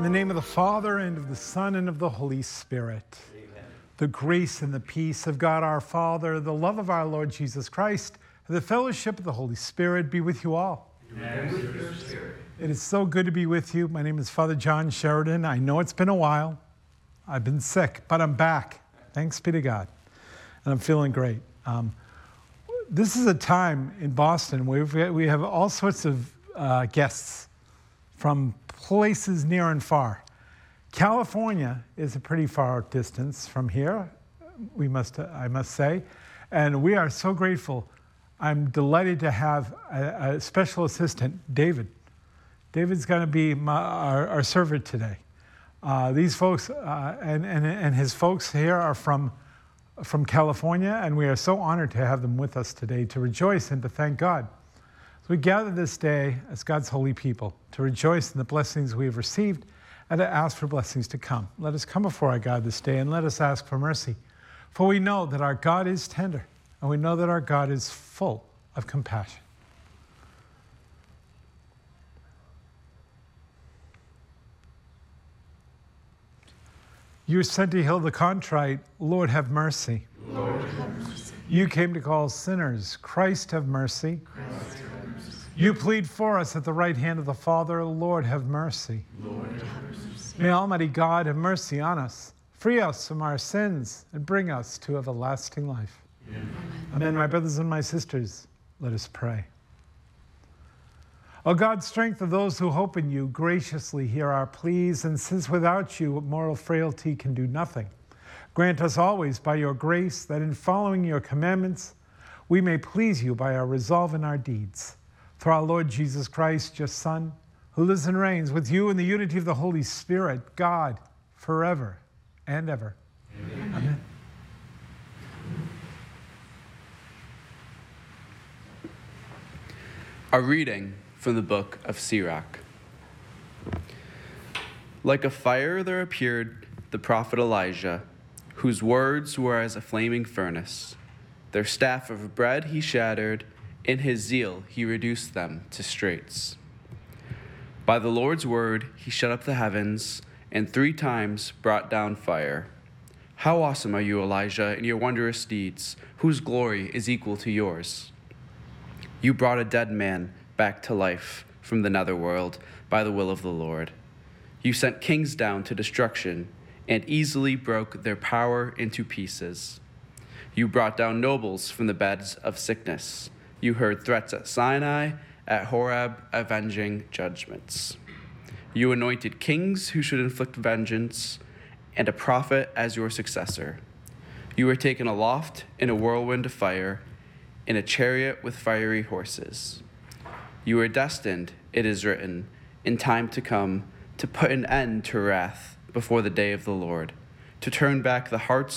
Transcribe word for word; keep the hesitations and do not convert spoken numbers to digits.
In the name of the Father, and of the Son, and of the Holy Spirit. Amen. The grace and the peace of God our Father, the love of our Lord Jesus Christ, and the fellowship of the Holy Spirit be with you all. And with your spirit. It is so good to be with you. My name is Father John Sheridan. I know it's been a while. I've been sick, but I'm back. Thanks be to God. And I'm feeling great. Um, this is a time in Boston where we've, we have all sorts of uh, guests from places near and far. California is a pretty far distance from here, we must, I must say, and we are so grateful. I'm delighted to have a, a special assistant, David. David's going to be my, our, our server today. Uh, these folks uh, and, and, and his folks here are from, from California, and we are so honored to have them with us today to rejoice and to thank God. So we gather this day as God's holy people to rejoice in the blessings we have received and to ask for blessings to come. Let us come before our God this day and let us ask for mercy. For we know that our God is tender, and we know that our God is full of compassion. You are sent to heal the contrite. Lord, have mercy. Lord, have mercy. You came to call sinners. Christ, have mercy. Christ, have mercy. You plead for us at the right hand of the Father. Lord, have mercy. Lord, have mercy. May Almighty God have mercy on us, free us from our sins, and bring us to everlasting life. Amen. Amen. My brothers and my sisters, let us pray. O God, strength of those who hope in you, graciously hear our pleas, and since without you moral frailty can do nothing, grant us always by your grace that in following your commandments we may please you by our resolve and our deeds. Through our Lord Jesus Christ, your Son, who lives and reigns with you in the unity of the Holy Spirit, God, forever and ever. Amen. Amen. A reading from the book of Sirach. Like a fire there appeared the prophet Elijah, whose words were as a flaming furnace. Their staff of bread he shattered, in his zeal he reduced them to straits. By the Lord's word he shut up the heavens, and three times brought down fire. How awesome are you, Elijah, in your wondrous deeds, whose glory is equal to yours. You brought a dead man back to life from the netherworld by the will of the Lord. You sent kings down to destruction and easily broke their power into pieces. You brought down nobles from the beds of sickness. You heard threats at Sinai, at Horeb, avenging judgments. You anointed kings who should inflict vengeance, and a prophet as your successor. You were taken aloft in a whirlwind of fire, in a chariot with fiery horses. You were destined, it is written, in time to come, to put an end to wrath before the day of the Lord, to turn back the hearts